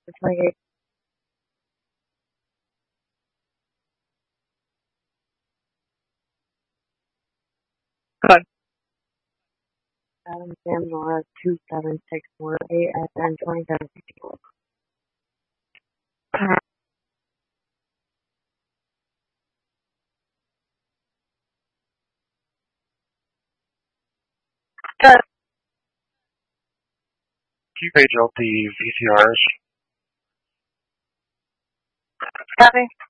28. Good. Adam Samuel 27648 and 2764. Good. Can you page out the VCRs? Copy.